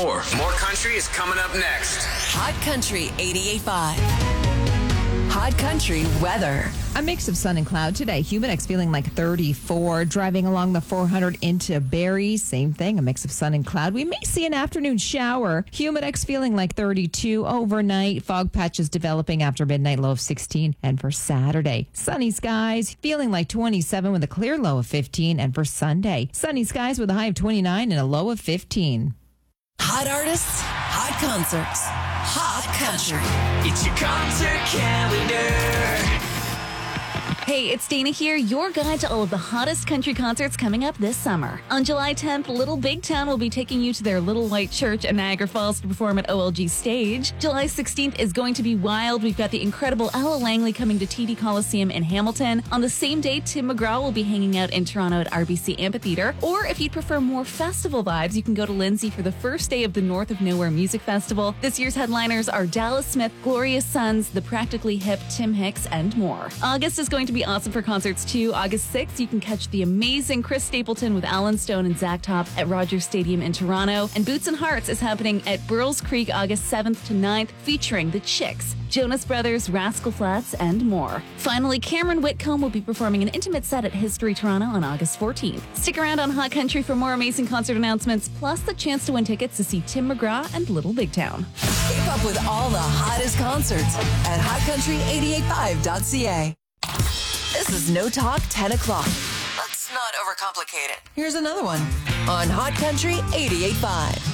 more. More country is coming up next. Hot Country 88.5. Hot Country weather. A mix of sun and cloud today. Humidex feeling like 34. Driving along the 400 into Barrie, same thing. A mix of sun and cloud. We may see an afternoon shower. Humidex feeling like 32 overnight. Fog patches developing after midnight, low of 16. And for Saturday, sunny skies feeling like 27 with a clear low of 15. And for Sunday, sunny skies with a high of 29 and a low of 15. Hot artists, hot concerts, hot country. It's your concert calendar. Hey, it's Dana here, your guide to all of the hottest country concerts coming up this summer. On July 10th, Little Big Town will be taking you to their Little White Church in Niagara Falls to perform at OLG Stage. July 16th is going to be wild. We've got the incredible Ella Langley coming to TD Coliseum in Hamilton. On the same day, Tim McGraw will be hanging out in Toronto at RBC Amphitheatre. Or if you'd prefer more festival vibes, you can go to Lindsay for the first day of the North of Nowhere Music Festival. This year's headliners are Dallas Smith, Glorious Sons, The Practically Hip, Tim Hicks, and more. August is going to be awesome for concerts too. August 6th, you can catch the amazing Chris Stapleton with Alan Stone and Zach Top at Rogers Stadium in Toronto. And Boots and Hearts is happening at Burles Creek August 7th to 9th, featuring The Chicks, Jonas Brothers, Rascal Flatts, and more. Finally, Cameron Whitcomb will be performing an intimate set at History Toronto on August 14th. Stick around on Hot Country for more amazing concert announcements, plus the chance to win tickets to see Tim McGraw and Little Big Town. Keep up with all the hottest concerts at hotcountry885.ca. This is No Talk 10 o'clock. Let's not overcomplicate it. Here's another one on Hot Country 88.5.